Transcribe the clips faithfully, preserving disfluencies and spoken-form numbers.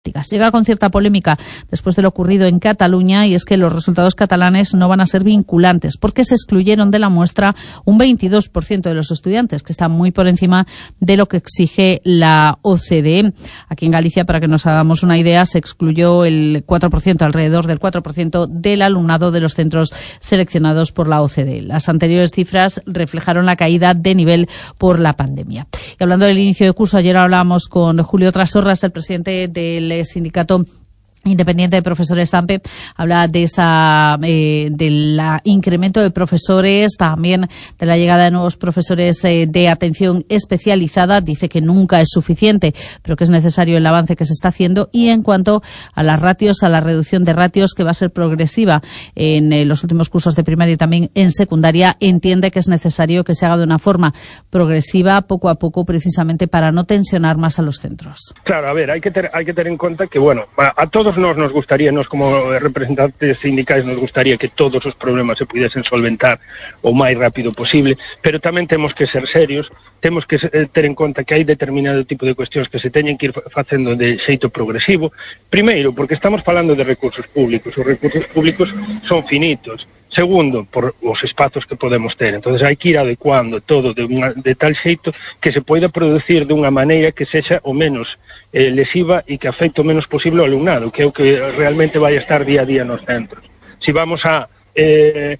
Llega con cierta polémica después de lo ocurrido en Cataluña, y es que los resultados catalanes no van a ser vinculantes porque se excluyeron de la muestra un veintidós por ciento de los estudiantes, que está muy por encima de lo que exige la O C D E. Aquí en Galicia, para que nos hagamos una idea, se excluyó el cuatro por ciento, alrededor del cuatro por ciento del alumnado de los centros seleccionados por la O C D E. Las anteriores cifras reflejaron la caída de nivel por la pandemia. Y hablando del inicio de curso, ayer hablábamos con Julio Trasorras, el presidente del sindicato independiente de profesores ZAMPE, habla de esa eh, del incremento de profesores, también de la llegada de nuevos profesores eh, de atención especializada. Dice que nunca es suficiente, pero que es necesario el avance que se está haciendo. Y en cuanto a las ratios, a la reducción de ratios, que va a ser progresiva en eh, los últimos cursos de primaria y también en secundaria, entiende que es necesario que se haga de una forma progresiva, poco a poco, precisamente para no tensionar más a los centros. Claro, a ver, hay que ter, hay que tener en cuenta que, bueno, a, a todos nos, nos gustaría, nos como representantes sindicais nos gustaría que todos os problemas se pudiesen solventar o máis rápido posible, pero tamén temos que ser serios, temos que ter en conta que hai determinado tipo de cuestións que se teñen que ir facendo de xeito progresivo. Primeiro, porque estamos falando de recursos públicos, os recursos públicos son finitos. Segundo, por os espazos que podemos ter. Entonces hai que ir adecuando todo de, unha, de tal xeito que se poida producir de unha maneira que sexa o menos eh, lesiva e que afecte o menos posible ao alumnado, que é o que realmente vai estar día a día nos centros. Si vamos a eh,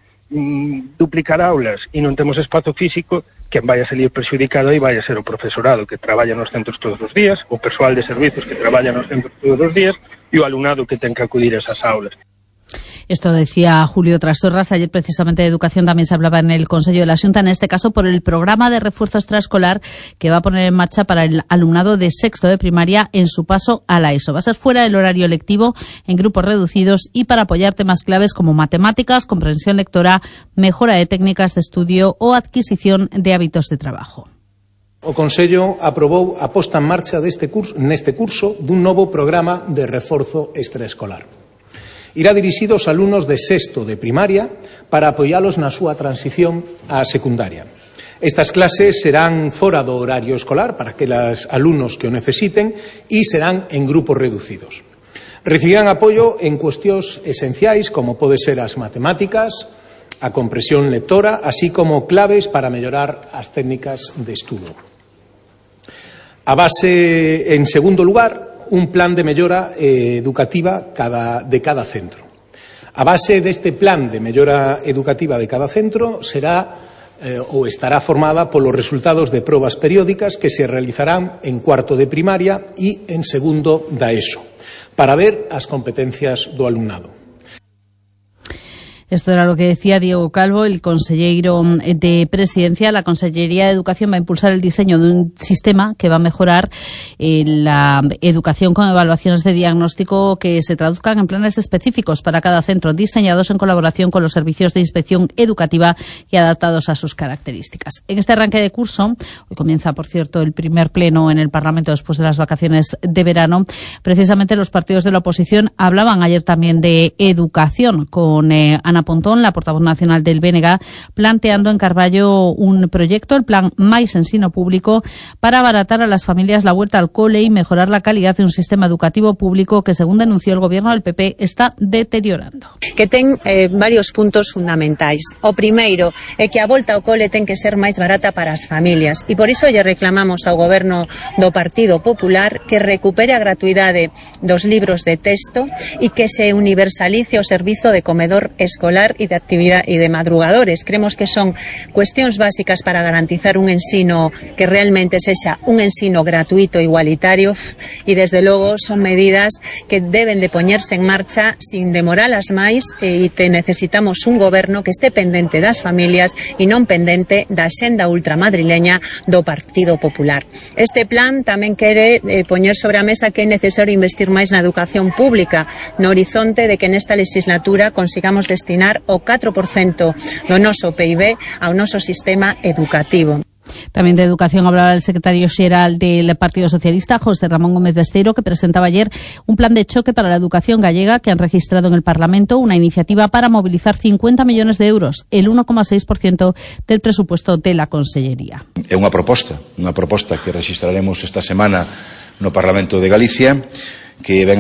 duplicar aulas e non temos espazo físico, quen vai a salir perxudicado aí vai a ser o profesorado que traballa nos centros todos os días, o persoal de servizos que traballa nos centros todos os días e o alumnado que ten que acudir a esas aulas. Esto decía Julio Trasorras. Ayer precisamente de educación también se hablaba en el Consejo de la Xunta, en este caso por el programa de refuerzo extraescolar que va a poner en marcha para el alumnado de sexto de primaria en su paso a la ESO. Va a ser fuera del horario lectivo, en grupos reducidos y para apoyar temas claves como matemáticas, comprensión lectora, mejora de técnicas de estudio o adquisición de hábitos de trabajo. O Consello aprobou a posta en marcha deste curso, neste curso dun novo programa de reforzo extraescolar. Irá dirixido aos alumnos de sexto de primaria para apoialos na súa transición á secundaria. Estas clases serán fora do horario escolar para aqueles alumnos que o necesiten e serán en grupos reducidos. Recibirán apoio en cuestións esenciais como pode ser as matemáticas, a comprensión lectora, así como claves para mellorar as técnicas de estudo. A base, en segundo lugar, un plan de mellora eh, educativa cada, de cada centro. A base deste plan de mellora educativa de cada centro será eh, ou estará formada polos resultados de probas periódicas que se realizarán en cuarto de primaria e en segundo da ESO, para ver as competencias do alumnado. Esto era lo que decía Diego Calvo, el consejero de Presidencia. La Consellería de Educación va a impulsar el diseño de un sistema que va a mejorar eh, la educación con evaluaciones de diagnóstico que se traduzcan en planes específicos para cada centro, diseñados en colaboración con los servicios de inspección educativa y adaptados a sus características. En este arranque de curso, hoy comienza, por cierto, el primer pleno en el Parlamento después de las vacaciones de verano, precisamente los partidos de la oposición hablaban ayer también de educación con eh, Ana Pontón, la portavoz nacional del B N G, planteando en Carballo un proyecto, el plan Mais Ensino Público, para abaratar a las familias la vuelta al cole y mejorar la calidad de un sistema educativo público que, según denunció el gobierno del P P, está deteriorando. Que ten eh, varios puntos fundamentais. O primeiro é que a volta ao cole ten que ser máis barata para as familias e por iso lle reclamamos ao goberno do Partido Popular que recupere a gratuidade dos libros de texto e que se universalice o servizo de comedor escolar y de actividad y de madrugadores. Creemos que son cuestións básicas para garantizar un ensino que realmente sexa un ensino gratuito e igualitario y desde logo son medidas que deben de poñerse en marcha sin demoralas máis e te necesitamos un goberno que este pendente das familias e non pendente da xenda ultramadrileña do Partido Popular. Este plan tamén quere eh, poñer sobre a mesa que é necesario investir máis na educación pública no horizonte de que nesta legislatura consigamos destinar o catro por cento do noso P I B ao noso sistema educativo. También de educación hablaba el secretario xeral del Partido Socialista, José Ramón Gómez Besteiro, que presentaba ayer un plan de choque para la educación gallega que han registrado en el Parlamento, una iniciativa para movilizar cincuenta millones de euros, el uno coma seis por ciento del presupuesto de la Consellería. É unha proposta, unha proposta que registraremos esta semana no Parlamento de Galicia, que ven